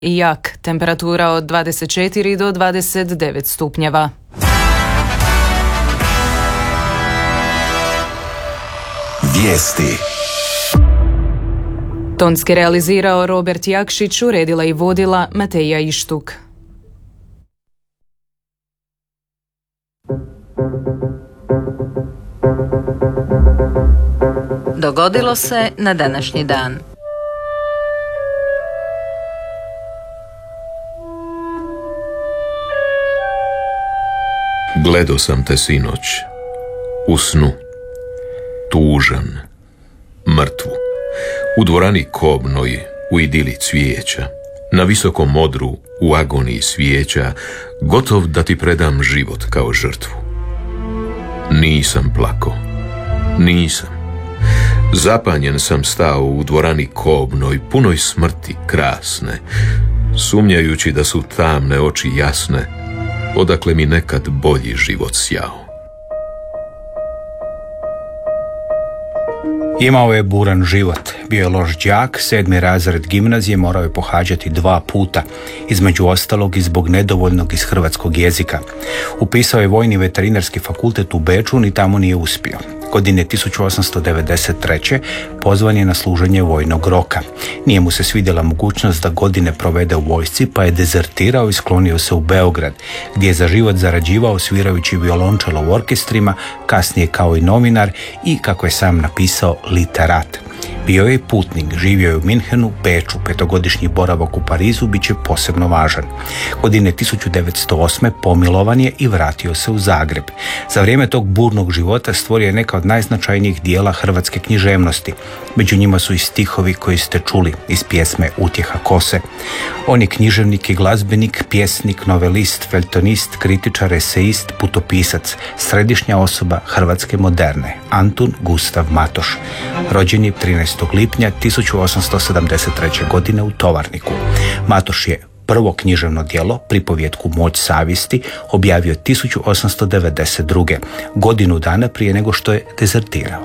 i jak, temperatura od 24 do 29 stupnjeva. Vijesti. Tonski realizirao Robert Jakšić, uredila i vodila Mateja Ištuk. Dogodilo se na današnji dan. Gledao sam te sinoć, u snu, tužan, mrtvu, u dvorani kobnoj, u idili cvijeća, na visokom odru, u agoniji svijeća, gotov da ti predam život kao žrtvu. Nisam plako, nisam. Zapanjen sam stao u dvorani kobnoj, punoj smrti krasne, sumnjajući da su tamne oči jasne, odakle mi nekad bolji život sjao. Imao je buran život. Bio je loš đak, 7. razred gimnazije morao je pohađati 2 puta, između ostalog i zbog nedovoljnog iz hrvatskog jezika. Upisao je Vojni veterinarski fakultet u Beču, ni tamo nije uspio. Godine 1893. pozvan je na služenje vojnog roka. Nije mu se svidjela mogućnost da godine provede u vojsci, pa je dezertirao i sklonio se u Beograd, gdje je za život zarađivao svirajući violončelo u orkestrima, kasnije kao i novinar i, kako je sam napisao, literat. Bio je putnik, živio je u Minhenu, Beču, 5-godišnji boravak u Parizu bit će posebno važan. Godine 1908. pomilovan je i vratio se u Zagreb. Za vrijeme tog burnog života stvorio je neka od najznačajnijih dijela hrvatske književnosti. Među njima su i stihovi koji ste čuli iz pjesme Utjeha kose. On je književnik i glazbenik, pjesnik, novelist, feltonist, kritičar, eseist, putopisac, središnja osoba hrvatske moderne, Antun Gustav Matoš. Rođen je 13. lipnja 1873. godine u Tovarniku. Matoš je prvo književno djelo, pripovjetku Moć savjesti, objavio 1892. godinu dana prije nego što je dezertirao.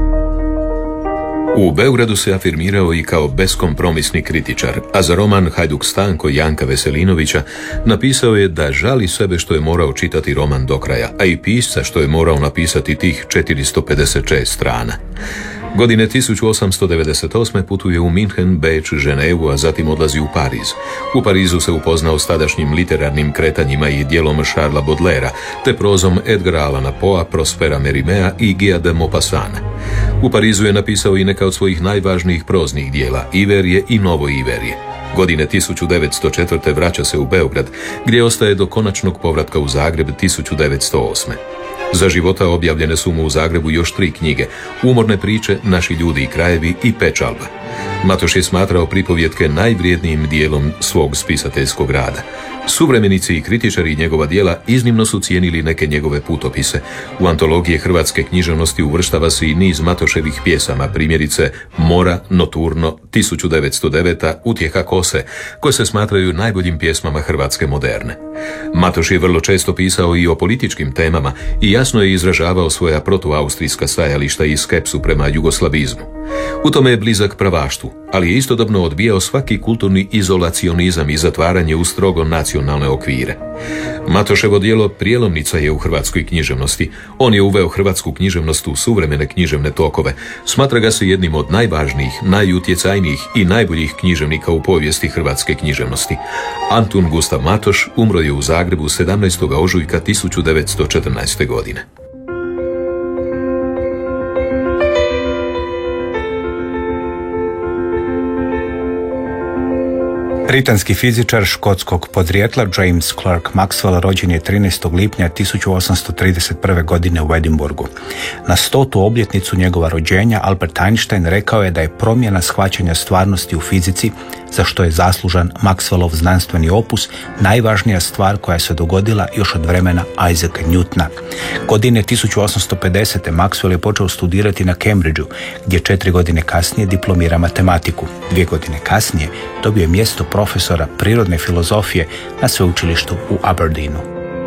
U Beogradu se afirmirao i kao beskompromisni kritičar, a za roman Hajduk Stanko Janka Veselinovića napisao je da žali sebe što je morao čitati roman do kraja, a i pisca što je morao napisati tih 456 strana. Godine 1898. putuje u Minhen, Beč, Ženevu, a zatim odlazi u Pariz. U Parizu se upoznao s tadašnjim literarnim kretanjima i djelom Charlesa Baudelairea, te prozom Edgara Allana Poea, Prospera Mérimée i Guya de Maupassanta. U Parizu je napisao i neka od svojih najvažnijih proznih dijela, Iverje i Novo Iverje. Godine 1904. vraća se u Beograd, gdje ostaje do konačnog povratka u Zagreb 1908. Za života objavljene su mu u Zagrebu još 3 knjige, Umorne priče, Naši ljudi i krajevi i Pečalba. Matoš je smatrao pripovjetke najvrijednijim dijelom svog spisateljskog rada. Suvremenici i kritičari njegova djela iznimno su cijenili neke njegove putopise. U antologije hrvatske književnosti uvrštava se i niz Matoševih pjesama, primjerice Mora, Noturno, 1909. Utjeha kose, koje se smatraju najboljim pjesmama hrvatske moderne. Matoš je vrlo često pisao i o političkim temama i jasno je izražavao svoja protuaustrijska stajališta i skepsu prema jugoslavizmu. U tome je blizak pravaštvu, ali je istodobno odbijao svaki kulturni izolacionizam i zatvaranje u strogo nacionalne okvire. Matoševo djelo prijelomnica je u hrvatskoj književnosti. On je uveo hrvatsku književnost u suvremene književne tokove. Smatra ga se jednim od najvažnijih, najutjecajnijih i najboljih književnika u povijesti hrvatske književnosti. Antun Gustav Matoš umro je u Zagrebu 17. ožujka 1914. godine. Britanski fizičar škotskog podrijetla James Clerk Maxwell rođen je 13. lipnja 1831. godine u Edinburgu. Na 100. obljetnicu njegova rođenja Albert Einstein rekao je da je promjena shvaćanja stvarnosti u fizici, za što je zaslužan Maxwellov znanstveni opus, najvažnija stvar koja se dogodila još od vremena Isaaca Newtona. Godine 1850. Maxwell je počeo studirati na Cambridgeu, gdje 4 godine kasnije diplomira matematiku. 2 godine kasnije dobio je mjesto profesora prirodne filozofije na sveučilištu u Aberdeenu.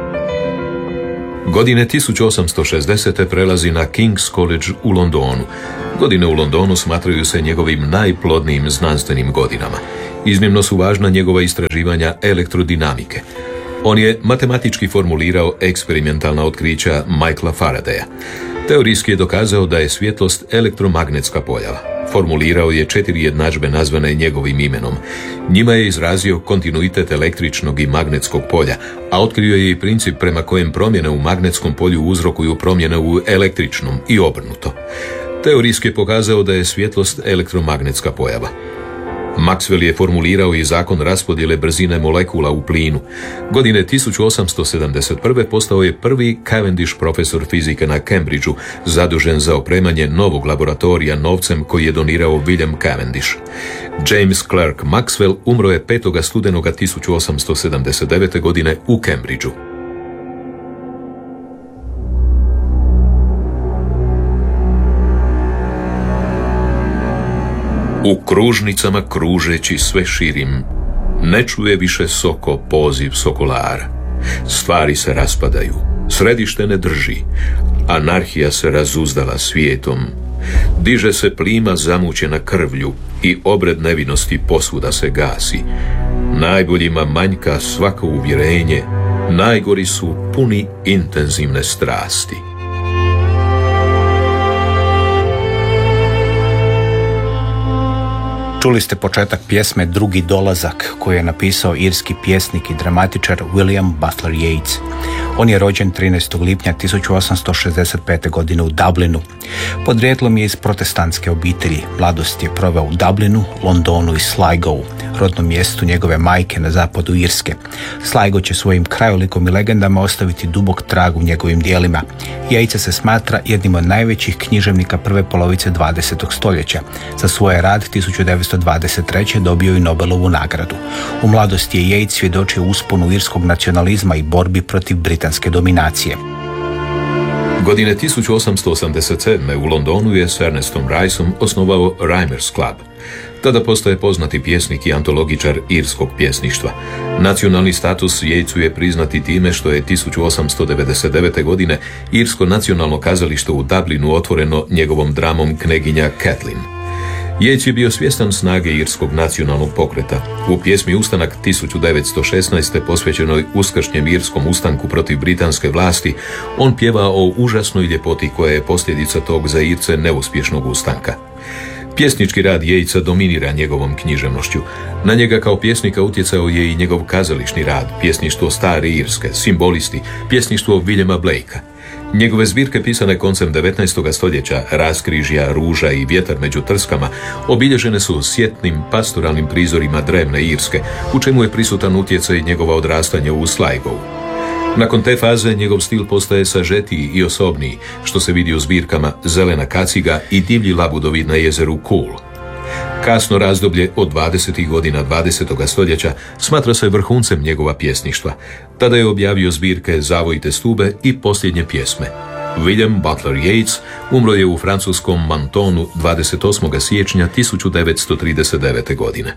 Godine 1860. prelazi na King's College u Londonu. Godine u Londonu smatraju se njegovim najplodnijim znanstvenim godinama. Iznimno su važna njegova istraživanja elektrodinamike. On je matematički formulirao eksperimentalna otkrića Michaela Faradaya. Teorijski je dokazao da je svjetlost elektromagnetska pojava. Formulirao je 4 jednadžbe nazvane njegovim imenom. Njima je izrazio kontinuitet električnog i magnetskog polja, a otkrio je i princip prema kojem promjene u magnetskom polju uzrokuju promjene u električnom i obrnuto. Teorijski je pokazao da je svjetlost elektromagnetska pojava. Maxwell je formulirao i zakon raspodjele brzine molekula u plinu. Godine 1871. postao je prvi Cavendish profesor fizike na Cambridgeu, zadužen za opremanje novog laboratorija novcem koji je donirao William Cavendish. James Clerk Maxwell umro je 5. studenoga 1879. godine u Cambridgeu. U kružnicama kružeći sve širim, ne čuje više soko poziv sokolara. Stvari se raspadaju, središte ne drži, anarhija se razuzdala svijetom. Diže se plima zamućena krvlju i obred nevinosti posvuda se gasi. Najboljima manjka svako uvjerenje, najgori su puni intenzivne strasti. Čuli ste početak pjesme Drugi dolazak, koju je napisao irski pjesnik i dramatičar William Butler Yeats. On je rođen 13. lipnja 1865. godine u Dublinu. Podrijetlom je iz protestantske obitelji. Mladost je proveo u Dublinu, Londonu i Sligovu, rodnom mjestu njegove majke na zapadu Irske. Sligo će svojim krajolikom i legendama ostaviti dubok trag u njegovim dijelima. Yeatsa se smatra jednim od najvećih književnika prve polovice 20. stoljeća. Za svoj rad 1923. dobio i Nobelovu nagradu. U mladosti je Yeats svjedočio usponu irskog nacionalizma i borbi protiv britanske dominacije. Godine 1887. u Londonu je s Ernestom Riceom osnovao Rhymers Club. Tada postaje poznati pjesnik i antologičar irskog pjesništva. Nacionalni status Yeatsu je priznati time što je 1899. godine Irsko nacionalno kazalište u Dublinu otvoreno njegovom dramom Kneginja Kathleen. Yeats je bio svjestan snage irskog nacionalnog pokreta. U pjesmi Ustanak 1916. posvećenoj uskršnjem irskom ustanku protiv britanske vlasti, on pjeva o užasnoj ljepoti koja je posljedica tog za Irce neuspješnog ustanka. Pjesnički rad Yeatsa dominira njegovom književnošću. Na njega kao pjesnika utjecao je i njegov kazališni rad, pjesništvo Stare Irske, Simbolisti, pjesništvo Williama Blakea. Njegove zbirke pisane koncem 19. stoljeća, Raskrižja, Ruža i Vjetar među trskama, obilježene su sjetnim pastoralnim prizorima drevne Irske, u čemu je prisutan utjecaj njegova odrastanja u Sligovu. Nakon te faze njegov stil postaje sažetiji i osobniji, što se vidi u zbirkama Zelena kaciga i Divlji labudovi na jezeru Cool. Kasno razdoblje od 20. godina 20. stoljeća smatra se vrhuncem njegova pjesništva. Tada je objavio zbirke Zavojite stube i Posljednje pjesme. William Butler Yeats umro je u francuskom Mentonu 28. siječnja 1939. godine.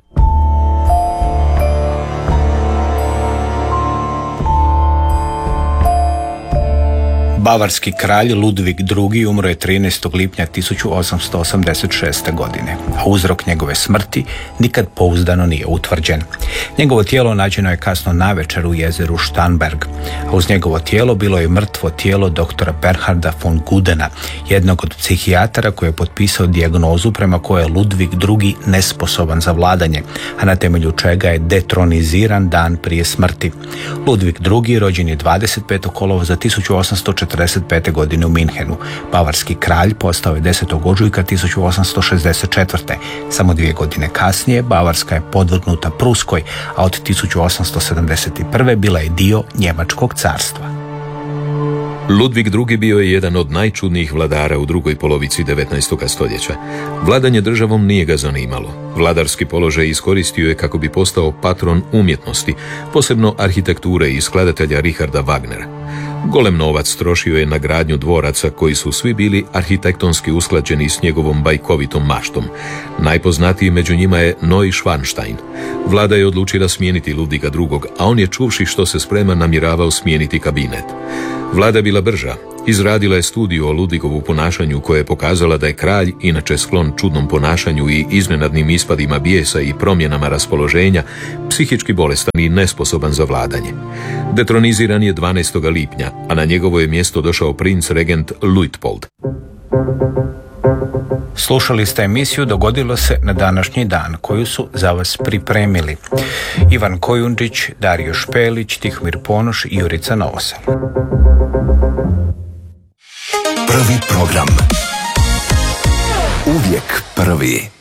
Bavarski kralj Ludvig II. Umro je 13. lipnja 1886. godine, a uzrok njegove smrti nikad pouzdano nije utvrđen. Njegovo tijelo nađeno je kasno navečer u jezeru Starnberg, a uz njegovo tijelo bilo je mrtvo tijelo doktora Bernharda von Gudena, jednog od psihijatara koji je potpisao dijagnozu prema kojoj je Ludvig II. Nesposoban za vladanje, a na temelju čega je detroniziran dan prije smrti. Ludvig II. Rođen je 25. kolovoza 1845. godine u Minhenu. Bavarski kralj postao je 10. ožujka 1864. Samo 2 godine kasnije Bavarska je podvrgnuta Pruskoj, a od 1871. bila je dio Njemačkog carstva. Ludvig II. Bio je jedan od najčudnijih vladara u drugoj polovici 19. stoljeća. Vladanje državom nije ga zanimalo. Vladarski položaj iskoristio je kako bi postao patron umjetnosti, posebno arhitekture i skladatelja Richarda Wagnera. Golem novac trošio je na gradnju dvoraca koji su svi bili arhitektonski usklađeni s njegovom bajkovitom maštom. Najpoznatiji među njima je Noy Schwanstein. Vlada je odlučila smijeniti Ludviga II., a on je čuvši što se sprema namjeravao smijeniti kabinet. Vlada je bila brža. Izradila je studiju o Ludvigovu ponašanju koja je pokazala da je kralj, inače sklon čudnom ponašanju i iznenadnim ispadima bijesa i promjenama raspoloženja, psihički bolestan i nesposoban za vladanje. Detroniziran je 12. lipnja, a na njegovo je mjesto došao princ regent Luitpold. Slušali ste emisiju Dogodilo se na današnji dan, koju su za vas pripremili Ivan Kojundžić, Dario Špelić, Tihomir Ponoš i Jurica Novosel. Prvi program. Uvijek prvi.